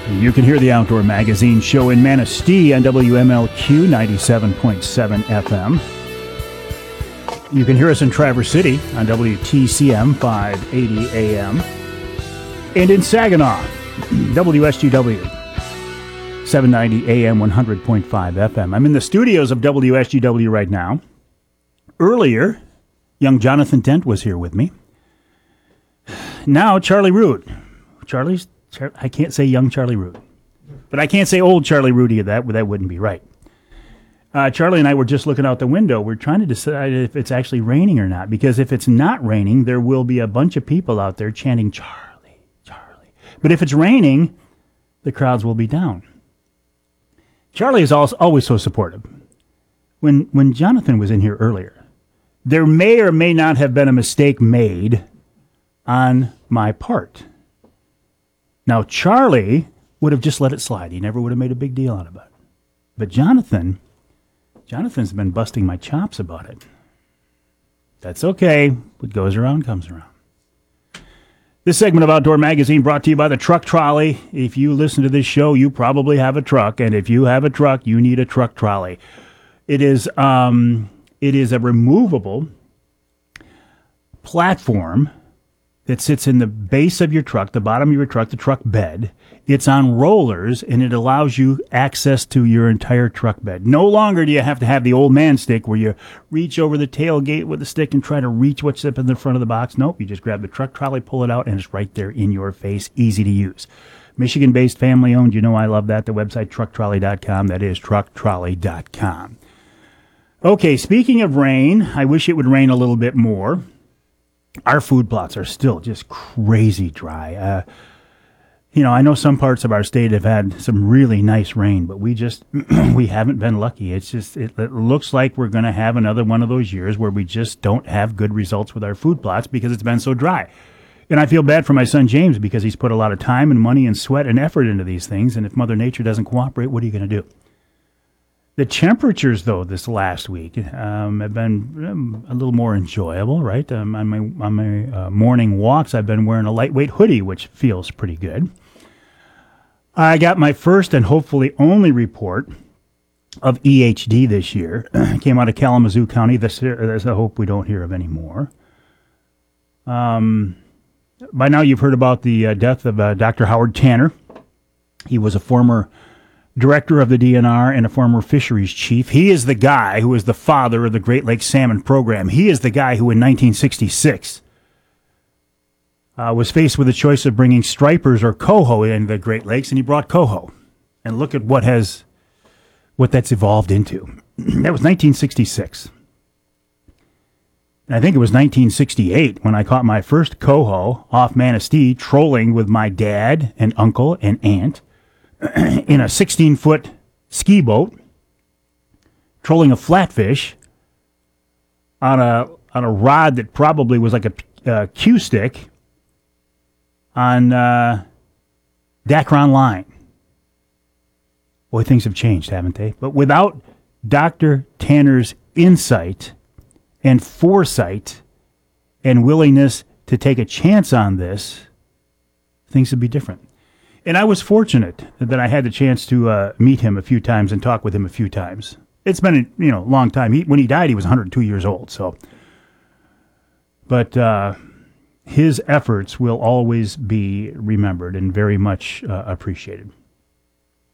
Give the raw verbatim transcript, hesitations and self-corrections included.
You can hear the Outdoor Magazine show in Manistee on W M L Q ninety-seven point seven F M. You can hear us in Traverse City on W T C M five eighty A M. And in Saginaw, W S G W seven ninety A M, one hundred point five F M. I'm in the studios of W S G W right now. Earlier, young Jonathan Dent was here with me. Now, Charlie Root. Charlie's, Char- I can't say young Charlie Root. But I can't say old Charlie Root either. That, that wouldn't be right. Uh, Charlie and I were just looking out the window. We're trying to decide if it's actually raining or not. Because if it's not raining, there will be a bunch of people out there chanting, Charlie, Charlie. But if it's raining, the crowds will be down. Charlie is also always so supportive. When when Jonathan was in here earlier, there may or may not have been a mistake made on my part. Now, Charlie would have just let it slide. He never would have made a big deal out of it. But Jonathan, Jonathan's been busting my chops about it. That's okay. What goes around comes around. This segment of Outdoor Magazine brought to you by the Truck Trolley. If you listen to this show, you probably have a truck, and if you have a truck, you need a truck trolley. It is um, it is a removable platform that sits in the base of your truck, the bottom of your truck, the truck bed. It's on rollers, and it allows you access to your entire truck bed. No longer do you have to have the old man stick where you reach over the tailgate with the stick and try to reach what's up in the front of the box. Nope, you just grab the truck trolley, pull it out, and it's right there in your face, easy to use. Michigan-based, family-owned. You know I love that. The website, truck trolley dot com. That is truck trolley dot com. Okay, speaking of rain, I wish it would rain a little bit more. Our food plots are still just crazy dry. Uh, you know, I know some parts of our state have had some really nice rain, but we just, we haven't been lucky. It's just, it, it looks like we're going to have another one of those years where we just don't have good results with our food plots because it's been so dry. And I feel bad for my son James because he's put a lot of time and money and sweat and effort into these things. And if Mother Nature doesn't cooperate, what are you going to do? The temperatures, though, this last week um, have been um, a little more enjoyable, right? Um, on my, on my uh, morning walks, I've been wearing a lightweight hoodie, which feels pretty good. I got my first and hopefully only report of E H D this year. It came out of Kalamazoo County. This, there's a hope we don't hear of anymore. Um, by now, you've heard about the uh, death of uh, Doctor Howard Tanner. He was a former director of the D N R and a former fisheries chief. He is the guy who is the father of the Great Lakes Salmon Program. He is the guy who in nineteen sixty-six uh, was faced with the choice of bringing stripers or coho into the Great Lakes, and he brought coho. And look at what has what that's evolved into. That was nineteen sixty-six. And I think it was nineteen sixty-eight when I caught my first coho off Manistee, trolling with my dad and uncle and aunt in a sixteen-foot ski boat, trolling a flatfish on a on a rod that probably was like a, a cue stick on uh, Dacron Line. Boy, things have changed, haven't they? But without Doctor Tanner's insight and foresight and willingness to take a chance on this, things would be different. And I was fortunate that I had the chance to uh, meet him a few times and talk with him a few times. It's been a you know long time. He, when he died, he was one hundred two years old. So, but uh, his efforts will always be remembered and very much uh, appreciated.